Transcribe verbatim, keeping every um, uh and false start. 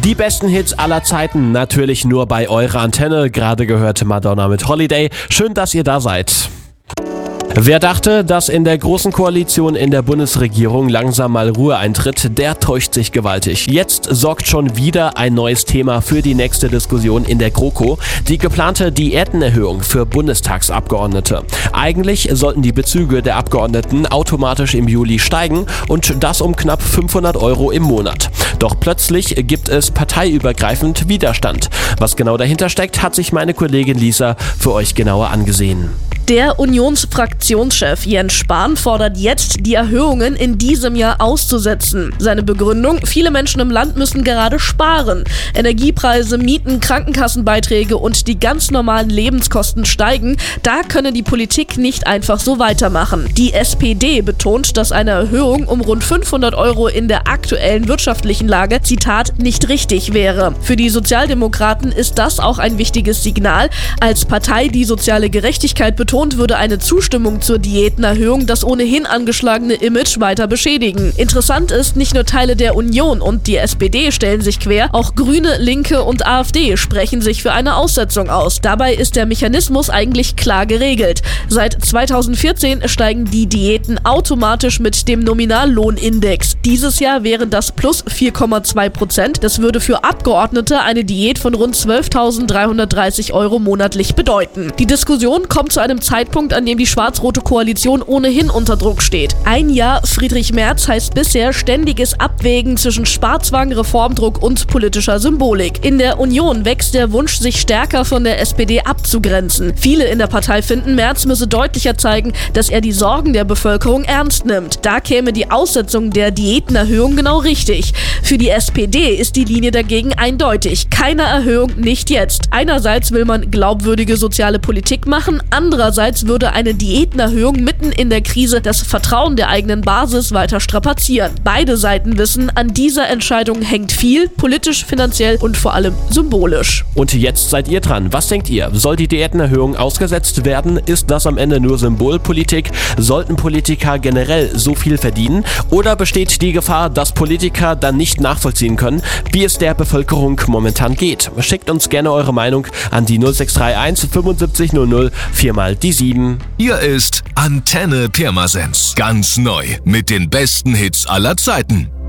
Die besten Hits aller Zeiten, natürlich nur bei eurer Antenne. Gerade gehört Madonna mit Holiday. Schön, dass ihr da seid. Wer dachte, dass in der Großen Koalition in der Bundesregierung langsam mal Ruhe eintritt, der täuscht sich gewaltig. Jetzt sorgt schon wieder ein neues Thema für die nächste Diskussion in der GroKo, die geplante Diätenerhöhung für Bundestagsabgeordnete. Eigentlich sollten die Bezüge der Abgeordneten automatisch im Juli steigen und das um knapp fünfhundert Euro im Monat. Doch plötzlich gibt es parteiübergreifend Widerstand. Was genau dahinter steckt, hat sich meine Kollegin Lisa für euch genauer angesehen. Der Unionsfraktionschef Jens Spahn fordert jetzt, die Erhöhungen in diesem Jahr auszusetzen. Seine Begründung: Viele Menschen im Land müssen gerade sparen. Energiepreise, Mieten, Krankenkassenbeiträge und die ganz normalen Lebenskosten steigen. Da könne die Politik nicht einfach so weitermachen. Die S P D betont, dass eine Erhöhung um rund fünfhundert Euro in der aktuellen wirtschaftlichen Lage, Zitat, nicht richtig wäre. Für die Sozialdemokraten ist das auch ein wichtiges Signal. Als Partei, die soziale Gerechtigkeit betont, würde eine Zustimmung zur Diätenerhöhung das ohnehin angeschlagene Image weiter beschädigen. Interessant ist, nicht nur Teile der Union und die S P D stellen sich quer, auch Grüne, Linke und AfD sprechen sich für eine Aussetzung aus. Dabei ist der Mechanismus eigentlich klar geregelt. Seit zweitausendvierzehn steigen die Diäten automatisch mit dem Nominallohnindex. Dieses Jahr wären das plus vier Komma zwei Prozent. Das würde für Abgeordnete eine Diät von rund zwölftausenddreihundertdreißig Euro monatlich bedeuten. Die Diskussion kommt zu einem Zeitpunkt, an dem die schwarz-rote Koalition ohnehin unter Druck steht. Ein Jahr Friedrich Merz heißt bisher ständiges Abwägen zwischen Sparzwang, Reformdruck und politischer Symbolik. In der Union wächst der Wunsch, sich stärker von der S P D abzugrenzen. Viele in der Partei finden, Merz müsse deutlicher zeigen, dass er die Sorgen der Bevölkerung ernst nimmt. Da käme die Aussetzung der Diätenerhöhung genau richtig. Für die S P D ist die Linie dagegen eindeutig. Keine Erhöhung, nicht jetzt. Einerseits will man glaubwürdige soziale Politik machen, andererseits würde eine Diätenerhöhung mitten in der Krise das Vertrauen der eigenen Basis weiter strapazieren. Beide Seiten wissen, an dieser Entscheidung hängt viel, politisch, finanziell und vor allem symbolisch. Und jetzt seid ihr dran. Was denkt ihr? Soll die Diätenerhöhung ausgesetzt werden? Ist das am Ende nur Symbolpolitik? Sollten Politiker generell so viel verdienen? Oder besteht die Gefahr, dass Politiker dann nicht nachvollziehen können, wie es der Bevölkerung momentan geht? Schickt uns gerne eure Meinung an die null sechs drei eins fünfundsiebzig null null vier mal die sieben. Hier ist Antenne Pirmasens. Ganz neu mit den besten Hits aller Zeiten.